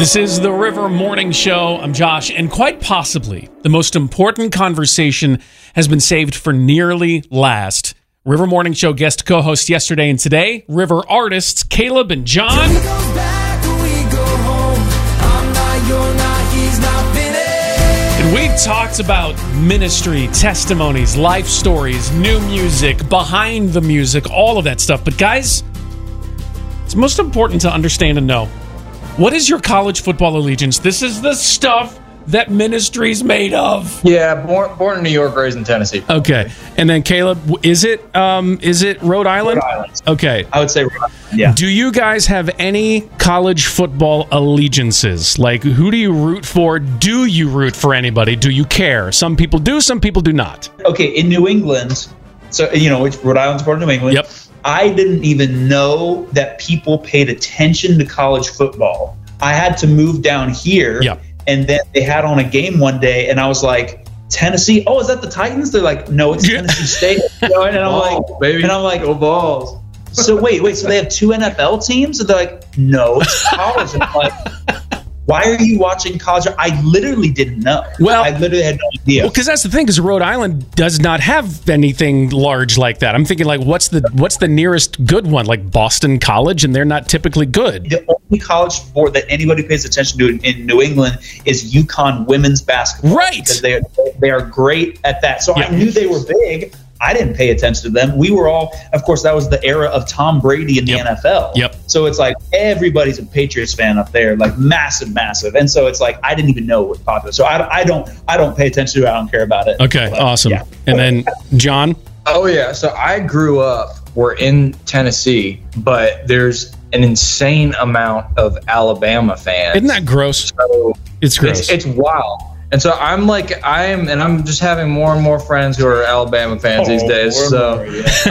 This is the River Morning Show. I'm Josh, and quite possibly the most important conversation has been saved for nearly last. River Morning Show guest co-host yesterday and today, River artists Caleb and John. And we've talked about ministry, testimonies, life stories, new music, behind the music, all of that stuff. But guys, it's most important to understand and know. What is your college football allegiance? This is the stuff that ministry's made of. Yeah, born in New York, raised in Tennessee. Okay. And then Caleb, is it Rhode Island? Rhode Island. Okay. I would say Rhode Island, yeah. Do you guys have any college football allegiances? Like, who do you root for? Do you root for anybody? Do you care? Some people do, some people do not. Okay, in New England, so, Rhode Island's part of New England. Yep. I didn't even know that people paid attention to college football. I had to move down here, Yep. And then they had on a game one day, and I was like, Tennessee? Oh, is that the Titans? They're like, no, it's Tennessee State. And I'm like, go Balls. So wait, so they have two NFL teams? And they're like, no, it's college. And I'm like, why are you watching college? I literally didn't know. Well, I literally had no idea. Well, because that's the thing, because Rhode Island does not have anything large like that. I'm thinking, like, what's the nearest good one? Like Boston College, and they're not typically good. The only college sport that anybody pays attention to in New England is UConn women's basketball. Right. Because they are great at that. So Yeah. I knew they were big. I didn't pay attention to them. We were all, of course, that was the era of Tom Brady in the NFL. Yep. So it's like everybody's a Patriots fan up there, like massive. And so it's like I didn't even know it was popular. So I don't pay attention to it. I don't care about it. Okay, But, awesome. yeah. And then John? Oh, yeah. So I grew up, we're in Tennessee, but there's an insane amount of Alabama fans. Isn't that gross? So It's gross. It's wild. And so I'm just having more and more friends who are Alabama fans these days. So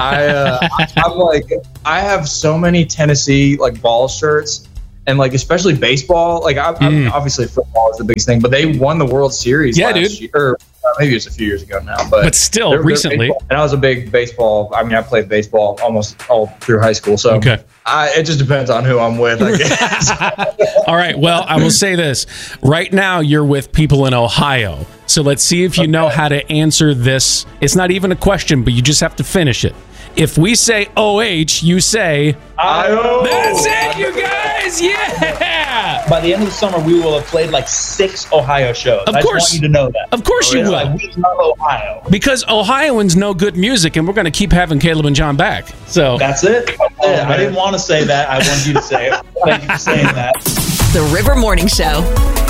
I'm like, I have so many Tennessee like ball shirts, and like especially baseball. Like I'm obviously football is the biggest thing, but they won the World Series last year, or maybe it's a few years ago now. But still, they're recently. baseball. And I was a big baseball. I mean, I played baseball almost all through high school. So Okay. It just depends on who I'm with, I guess. All right. Well, I will say this. Right now, you're with people in Ohio. So let's see if you know how to answer this. It's not even a question, but you just have to finish it. If we say OH, you say... I-O. That's it, you guys! Yeah! By the end of the summer, we will have played like 6 Ohio shows. Of I course. just want you to know that. Of course you will. Like, we love Ohio. Because Ohioans know good music, and we're going to keep having Caleb and John back. So That's it. I didn't want to say that. I wanted you to say it. Thank you for saying that. The River Morning Show.